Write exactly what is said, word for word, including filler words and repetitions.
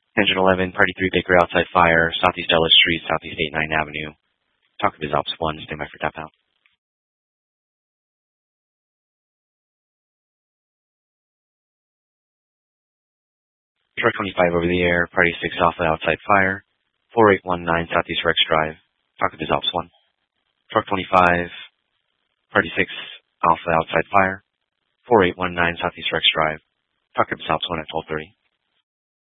Engine eleven, Party three, Baker outside fire, Southeast Ellis Street, Southeast eighty-ninth Avenue. Talk with Ops one, stand by for tap out. Truck twenty-five over the air, Party six Alpha outside fire, four eight one nine Southeast Rex Drive. Talk with Ops one. Truck twenty-five, Party six Alpha outside fire, four eight one nine Southeast Rex Drive. Talk with Ops one at twelve thirty.